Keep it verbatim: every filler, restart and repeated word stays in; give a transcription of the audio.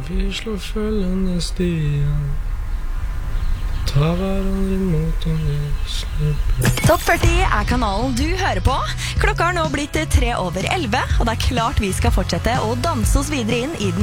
vi slår følgende stier. Ta hverandre imot og vi slipper. Topp førti er kanalen du hører på. Klokka har nå blitt tre over elleve, og det er klart vi skal fortsette å danse oss videre inn i den